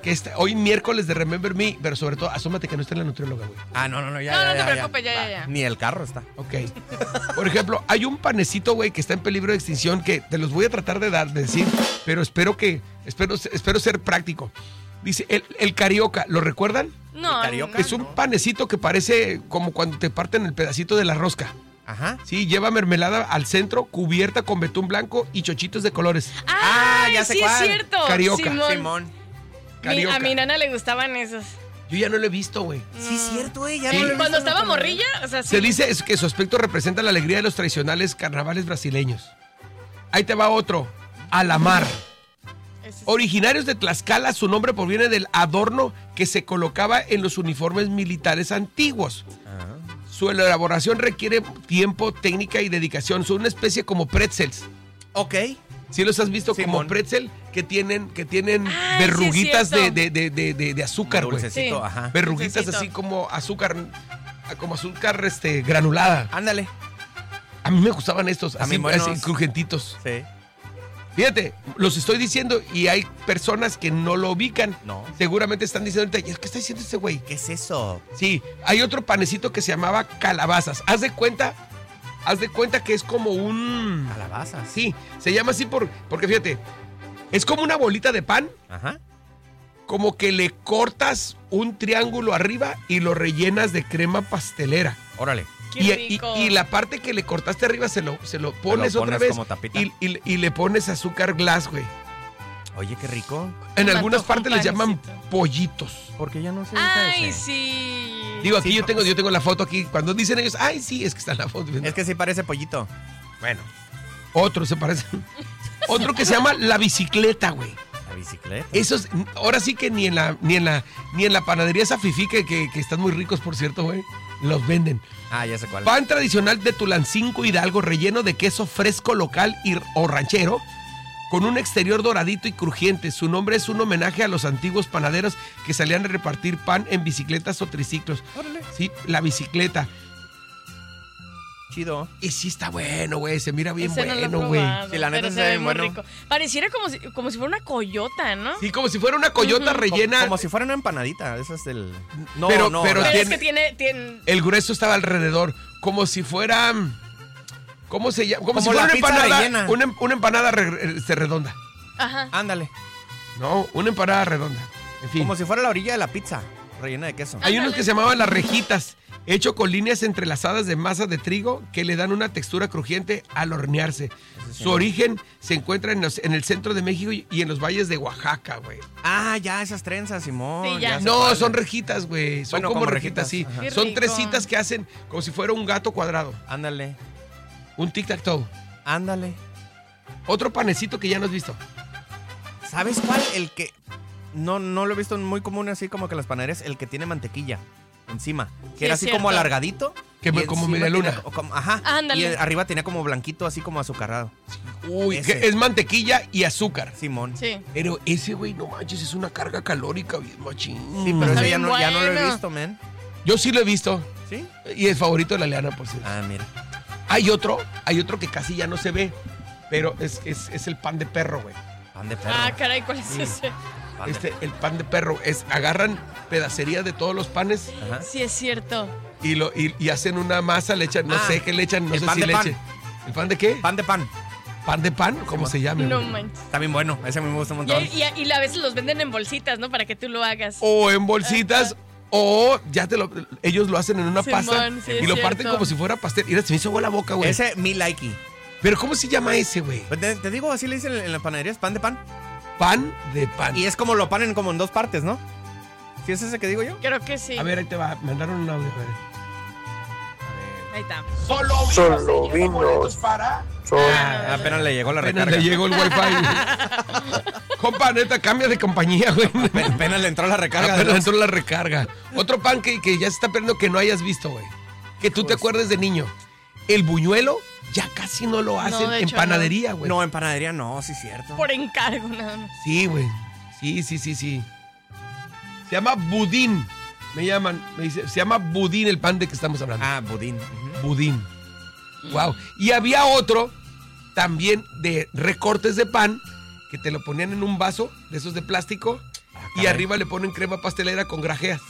que hoy miércoles de Remember Me, pero sobre todo, asómate que no esté en la nutrióloga, güey. No, ya. No te preocupes, ya. Ni el carro está. Ok. Por ejemplo, hay un panecito, güey, que está en peligro de extinción que te los voy a tratar de decir, pero espero ser práctico. Dice, el carioca, ¿lo recuerdan? No. ¿Carioca? Es un panecito que parece como cuando te parten el pedacito de la rosca. Ajá. Sí, lleva mermelada al centro, cubierta con betún blanco y chochitos de colores. Ya sé cuál. Es cierto. Carioca. Simón. A mi nana le gustaban esos. Yo ya no lo he visto, güey. No. Sí, es cierto, güey. Ya Sí. no lo he visto. Cuando estaba morrilla, o sea, sí. Se dice que su aspecto representa la alegría de los tradicionales carnavales brasileños. Ahí te va otro. Alamar. Originarios de Tlaxcala, su nombre proviene del adorno que se colocaba en los uniformes militares antiguos. Su elaboración requiere tiempo, técnica y dedicación. Son una especie como pretzels. Ok. ¿Sí los has visto? Simón. Como pretzel que tienen verruguitas sí, de azúcar, güey. Dulcecito, Sí. ajá. Verruguitas Dulcecito. así como azúcar granulada. Ándale. A mí me gustaban estos, así, mí buenos. así crujentitos. Sí. Fíjate, los estoy diciendo y hay personas que no lo ubican. No. Seguramente están diciendo ahorita, ¿qué está diciendo ese güey? ¿Qué es eso? Sí, hay otro panecito que se llamaba calabazas. Haz de cuenta que es como un... Calabazas. Sí, se llama así porque fíjate, es como una bolita de pan, Ajá. como que le cortas un triángulo arriba y lo rellenas de crema pastelera. Órale. Qué rico. Y la parte que le cortaste arriba se lo pones otra vez como tapita. y le pones azúcar glass, güey. Oye, qué rico. En Me algunas antoja un partes les llaman panecito. pollitos. Porque ya no sé. Ay, sí. Digo, aquí Sí, yo tengo la foto aquí. Cuando dicen ellos, ay, sí, es que está en la foto. Es que sí parece pollito. Bueno, otro se parece. Otro que se llama la bicicleta, güey. La bicicleta. Esos, ahora sí que ni en la panadería esa fifí que están muy ricos, por cierto, güey, los venden. Ah, ya sé cuál. Pan tradicional de Tulancingo Hidalgo, relleno de queso fresco local o ranchero, con un exterior doradito y crujiente. Su nombre es un homenaje a los antiguos panaderos que salían a repartir pan en bicicletas o triciclos. Órale. Sí, la bicicleta. Chido. Y sí está bueno, güey, se mira bien Ese no lo he bueno, güey. probado, Sí, la neta pero se se ve ve muy bueno. rico. Pareciera como si fuera una coyota, ¿no? Sí, como si fuera una coyota rellena. Como si fuera una empanadita. Esa es del. No, Pero- no. pero Pero es tiene- que tiene... El grueso estaba alrededor, como si fuera... ¿Cómo se llama? Como si Como fuera la una pizza empanada, rellena. una empanada redonda. Ajá. Ándale. No, una empanada redonda. En fin. Como si fuera la orilla de la pizza. Rellena de queso. Hay unos Ándale. que se llamaban las rejitas, hecho con líneas entrelazadas de masa de trigo que le dan una textura crujiente al hornearse. sí, Su ¿no? origen se encuentra en el centro de México y en los valles de Oaxaca, güey. Ah, ya, esas trenzas, Simón. Sí, ya. sé No, cuáles. son rejitas, güey. Son Bueno, como como rejitas, sí. rejitas, ajá. Qué Son rico. tres citas que hacen como si fuera un gato cuadrado. Ándale. Un tic-tac-toe. Ándale. Otro panecito que ya no has visto. ¿Sabes cuál? El que. No lo he visto muy común así como que las panaderías. El que tiene mantequilla encima. Que Sí, era es así como cierto. alargadito. Que y como encima media tiene luna. ajá. Ándale. Y arriba tenía como blanquito, así como azucarado. Uy, Ese. que es mantequilla y azúcar. Simón. Sí. Pero ese, güey, no manches, es una carga calórica bien machín. Sí, pero Está ese ya bien no lo he bueno. visto, man. Yo sí lo he visto. ¿Sí? Y es favorito de la Leana, por cierto. Ah, mira. Hay otro que casi ya no se ve. Pero es el pan de perro, güey. Pan de perro. Ah, caray, ¿cuál es Sí. ese? Pan de- El pan de perro. Agarran pedacería de todos los panes Ajá. Sí, es cierto. y hacen una masa, le echan, no Ah, sé qué le echan, no el sé pan si de pan. leche. ¿El pan de qué? Pan de pan. ¿Pan de pan? ¿Cómo se llama? No güey? manches. Está bien bueno. Ese a mí me gusta un Y, montón. y a veces los venden en bolsitas, ¿no? Para que tú lo hagas. O en bolsitas, o ya ellos lo hacen en una Simón, pasta sí, y es lo parten cierto. como si fuera pastel. Mira, se me hizo agua la boca, güey. Ese, mi likey. Pero ¿cómo se llama ese, güey? Pues te digo, así le dicen en las panaderías, pan de pan. Pan de pan. Y es como lo panen como en dos partes, ¿no? ¿Sí es ese que digo yo? Creo que sí. A ver, ahí te va. Mandaron un audio, a ver. Ahí está. Solo vinos para... Apenas le llegó la Apenas recarga. le llegó el wifi. Compa, neta, cambia de compañía, güey. Apenas le entró la recarga. Apenas ¿no? entró la recarga. Otro pan que ya se está perdiendo que no hayas visto, güey. Que tú te acuerdes de niño. El buñuelo ya casi no lo hacen de en hecho, panadería, güey. No, en panadería no, sí es cierto. Por encargo, nada más. Sí, güey. Sí. Se llama budín. Me dice, se llama budín el pan de que estamos hablando. Ah, budín. Ujú. Budín. Wow. Y había otro también de recortes de pan que te lo ponían en un vaso de esos de plástico y arriba le ponen crema pastelera con grajeas.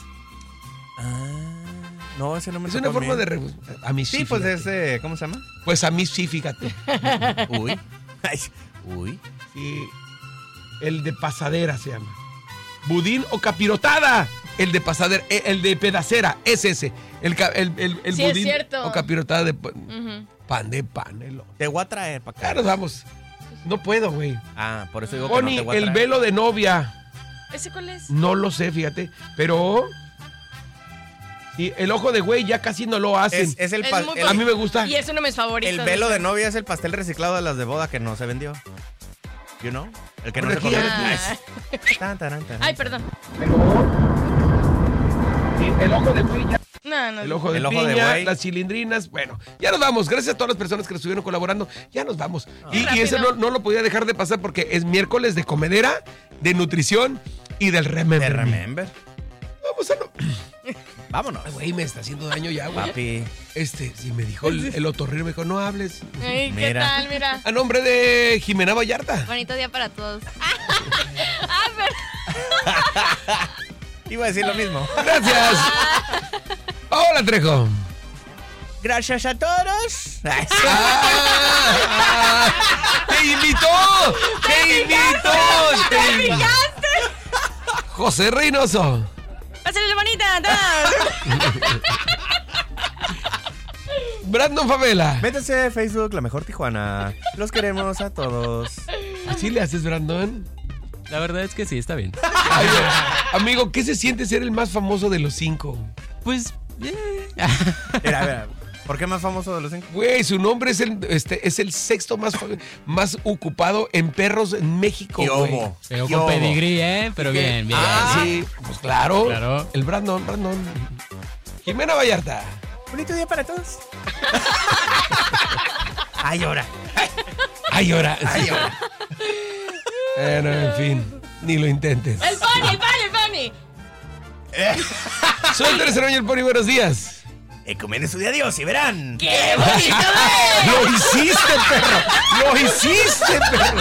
No, ese no me Es tocó una forma a mí. de... A mí sí, Sí, pues fíjate. ¿cómo se llama? Pues a mí sí, fíjate. Uy. Ay, uy. Sí. El de pasadera se llama. Budín o capirotada. El de pasadera, el de pedacera, es ese. El Sí, es budín cierto. o capirotada de Ujú. pan de panelo. Te voy a traer para acá. Ya nos vamos. No puedo, güey. Ah, por eso digo que Bonnie, no te voy a el traer. velo de novia. ¿Ese cuál es? No lo sé, fíjate. Pero... Y el ojo de güey ya casi no lo hacen. Es el, Es pa- muy el- A mí me gusta. Y es uno de mis favoritos. el velo de novia es el pastel reciclado de las de boda que no se vendió. You know? El que no Por se aquí comió. Ah. Tan, taran, taran. Ay, perdón. El ojo de güey ya. No. El ojo de El ojo de piña, güey. las cilindrinas. Bueno, ya nos vamos. Gracias a todas las personas que estuvieron colaborando. Ya nos vamos. Y Rápido. ese no lo podía dejar de pasar porque es miércoles de comedera, de nutrición y del Remember. ¿Te Me. remember? Vamos a Vámonos. Ay, güey, me está haciendo daño ya, güey. Papi. Sí, me dijo el otorrino, me dijo, no hables. Ay, ¿qué Mira. tal? Mira. A nombre de Jimena Vallarta. Bonito día para todos. Iba a decir lo mismo. Gracias. Hola, Trejo. Gracias a todos. ¡Te invitó! ¡Te invitó! José Reynoso. ¡Pásale, bonita! Brandon Favela. Métanse a Facebook, La Mejor Tijuana. Los queremos a todos. ¿Así le haces, Brandon? La verdad es que sí, está bien. Ay, amigo, ¿qué se siente ser el más famoso de los 5? Pues, Mira, a ver, ¿por qué más famoso de los 5? Güey, su nombre es el sexto más ocupado en perros en México, güey. Pegó con pedigrí, Pero bien, bien. Sí, pues claro. Claro. El Brandon. Jimena Vallarta. Bonito día para todos. Ay, ahora. Ay, ahora. Bueno, en fin, ni lo intentes. ¡El Pony! Soy Teresa y el Pony, buenos días. Ecumen su día a Dios y verán. ¡Qué bonito! ¡Lo hiciste, perro!